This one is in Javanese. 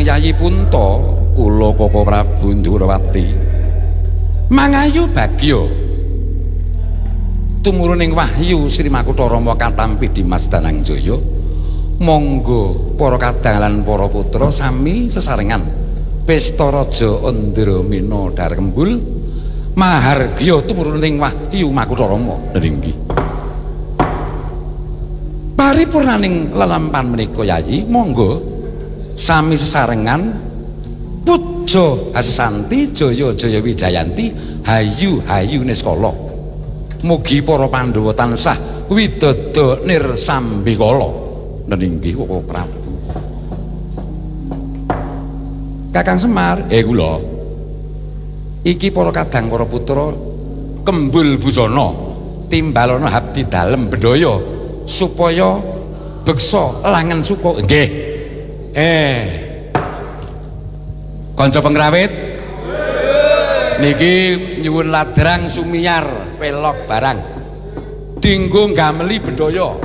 Yayi Punta kula Koko Prabu Ndhurawati mangayu bagya tumuruning wahyu Sri Makutha Rama katampi Dimas Danangjaya. Monggo para kadang lan para putra sami sesarengan pesta raja Andramana Darkembul mahargya tumuruning wahyu Makutha Rama nggih. Paripurnaning lelampahan menika Yayi, monggo sami sesarengan puja asesanti jaya jaya wijayanti hayu hayu niskala. Mugi para Pandhawa tansah widada nirsambikala. Nggih Koko Prabu. Kakang Semar, kula. Iki para kadang para putra kembul busana timbalana habdi dalem bedaya supaya beksa langen suka. Nggih. Kanca pengrawit niki nyuwun ladrang sumiyar pelok barang dinggo ngameli bedaya.